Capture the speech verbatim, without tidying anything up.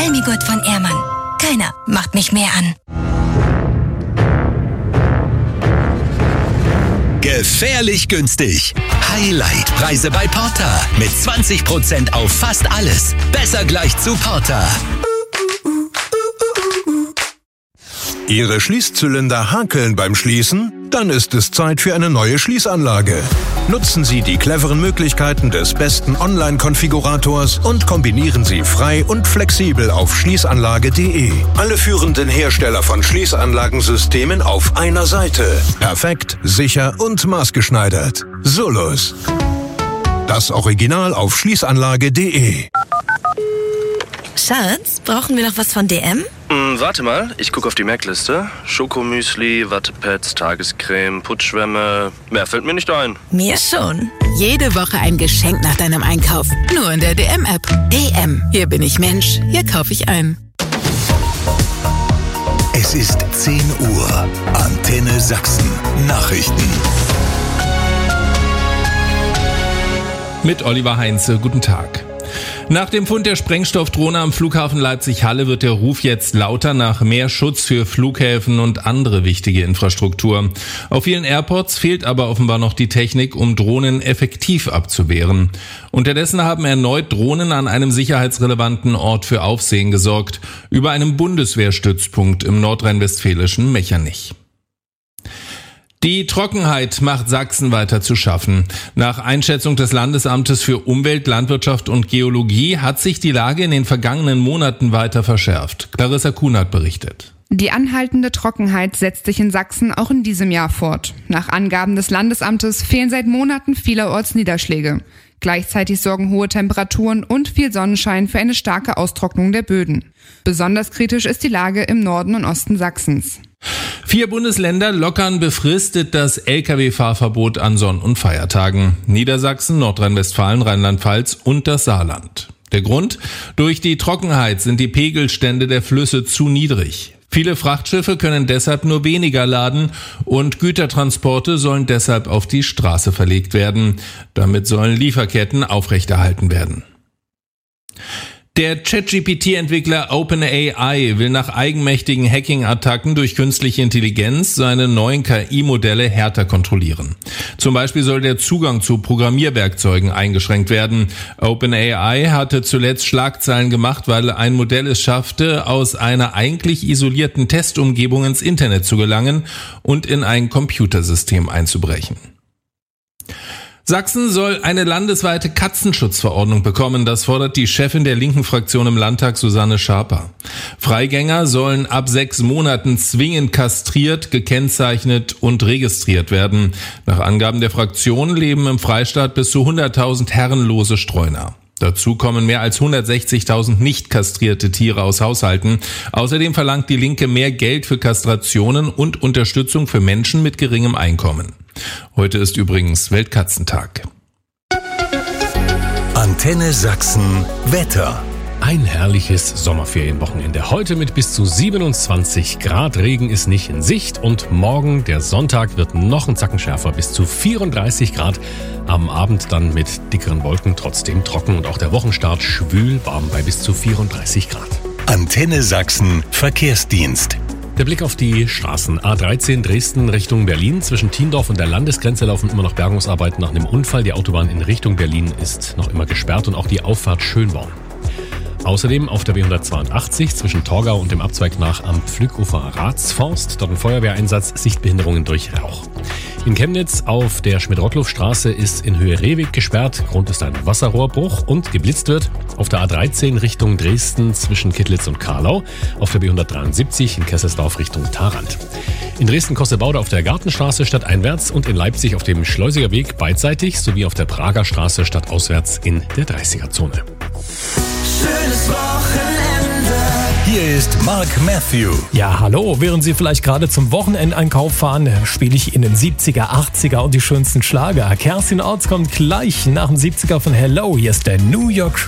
Almigurt von Ehrmann. Keiner macht mich mehr an. Gefährlich günstig. Highlight-Preise bei Porter. Mit zwanzig Prozent auf fast alles. Besser gleich zu Porter. Ihre Schließzylinder hakeln beim Schließen? Dann ist es Zeit für eine neue Schließanlage. Nutzen Sie die cleveren Möglichkeiten des besten Online-Konfigurators und kombinieren Sie frei und flexibel auf schließanlage punkt de. Alle führenden Hersteller von Schließanlagensystemen auf einer Seite. Perfekt, sicher und maßgeschneidert. Solus. Das Original auf schließanlage punkt de. Schatz, brauchen wir noch was von D M? Hm, warte mal, ich gucke auf die Merkliste. Schokomüsli, Wattepads, Tagescreme, Putzschwämme. Mehr fällt mir nicht ein. Mir schon. Jede Woche ein Geschenk nach deinem Einkauf. Nur in der D M-App. D M. Hier bin ich Mensch. Hier kaufe ich ein. Es ist zehn Uhr. Antenne Sachsen. Nachrichten. Mit Oliver Heinze. Guten Tag. Nach dem Fund der Sprengstoffdrohne am Flughafen Leipzig-Halle wird der Ruf jetzt lauter nach mehr Schutz für Flughäfen und andere wichtige Infrastruktur. Auf vielen Airports fehlt aber offenbar noch die Technik, um Drohnen effektiv abzuwehren. Unterdessen haben erneut Drohnen an einem sicherheitsrelevanten Ort für Aufsehen gesorgt, über einem Bundeswehrstützpunkt im nordrhein-westfälischen Mechernich. Die Trockenheit macht Sachsen weiter zu schaffen. Nach Einschätzung des Landesamtes für Umwelt, Landwirtschaft und Geologie hat sich die Lage in den vergangenen Monaten weiter verschärft. Clarissa Kunert berichtet. Die anhaltende Trockenheit setzt sich in Sachsen auch in diesem Jahr fort. Nach Angaben des Landesamtes fehlen seit Monaten vielerorts Niederschläge. Gleichzeitig sorgen hohe Temperaturen und viel Sonnenschein für eine starke Austrocknung der Böden. Besonders kritisch ist die Lage im Norden und Osten Sachsens. Vier Bundesländer lockern befristet das L K W-Fahrverbot an Sonn- und Feiertagen. Niedersachsen, Nordrhein-Westfalen, Rheinland-Pfalz und das Saarland. Der Grund? Durch die Trockenheit sind die Pegelstände der Flüsse zu niedrig. Viele Frachtschiffe können deshalb nur weniger laden und Gütertransporte sollen deshalb auf die Straße verlegt werden. Damit sollen Lieferketten aufrechterhalten werden. Der ChatGPT Entwickler OpenAI will nach eigenmächtigen Hacking-Attacken durch künstliche Intelligenz seine neuen K I-Modelle härter kontrollieren. Zum Beispiel soll der Zugang zu Programmierwerkzeugen eingeschränkt werden. OpenAI hatte zuletzt Schlagzeilen gemacht, weil ein Modell es schaffte, aus einer eigentlich isolierten Testumgebung ins Internet zu gelangen und in ein Computersystem einzubrechen. Sachsen soll eine landesweite Katzenschutzverordnung bekommen, das fordert die Chefin der linken Fraktion im Landtag, Susanne Schaper. Freigänger sollen ab sechs Monaten zwingend kastriert, gekennzeichnet und registriert werden. Nach Angaben der Fraktion leben im Freistaat bis zu hunderttausend herrenlose Streuner. Dazu kommen mehr als hundertsechzigtausend nicht kastrierte Tiere aus Haushalten. Außerdem verlangt die Linke mehr Geld für Kastrationen und Unterstützung für Menschen mit geringem Einkommen. Heute ist übrigens Weltkatzentag. Antenne Sachsen Wetter. Ein herrliches Sommerferienwochenende. Heute mit bis zu siebenundzwanzig Grad. Regen ist nicht in Sicht. Und morgen, der Sonntag, wird noch ein Zacken schärfer. Bis zu vierunddreißig Grad. Am Abend dann mit dickeren Wolken, trotzdem trocken. Und auch der Wochenstart schwül warm bei bis zu vierunddreißig Grad. Antenne Sachsen Verkehrsdienst. Der Blick auf die Straßen. A dreizehn Dresden Richtung Berlin. Zwischen Thiendorf und der Landesgrenze laufen immer noch Bergungsarbeiten nach einem Unfall. Die Autobahn in Richtung Berlin ist noch immer gesperrt und auch die Auffahrt Schönborn. Außerdem auf der B hundertzweiundachtzig zwischen Torgau und dem Abzweig nach am Pflückufer Ratsforst. Dort ein Feuerwehreinsatz, Sichtbehinderungen durch Rauch. In Chemnitz auf der Schmidt-Rottluff-Straße ist in Höhe Rehweg gesperrt. Grund ist ein Wasserrohrbruch und geblitzt wird auf der A dreizehn Richtung Dresden zwischen Kittlitz und Karlau. Auf der B hundertdreiundsiebzig in Kesselsdorf Richtung Tharandt. In Dresden-Kossebaude auf der Gartenstraße stadteinwärts und in Leipzig auf dem Schleusiger Weg beidseitig sowie auf der Prager Straße stadtauswärts in der dreißiger-Zone. Schönes Wochenende. Hier ist Mark Matthew. Ja, hallo. Während Sie vielleicht gerade zum Wochenendeinkauf fahren, spiele ich Ihnen siebziger, achtziger und die schönsten Schlager. Kerstin Orts kommt gleich nach dem siebziger von Hello. Hier ist der New York